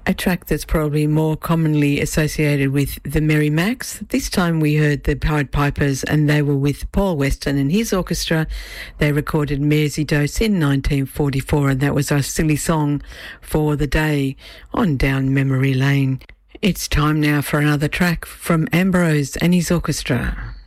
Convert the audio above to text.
A track that's probably more commonly associated with the Merry Macs. This time we heard the Pied Pipers, and they were with Paul Weston and his orchestra. They recorded Mersey Dose in 1944, and that was our silly song for the day on Down Memory Lane. It's time now for another track from Ambrose and his orchestra.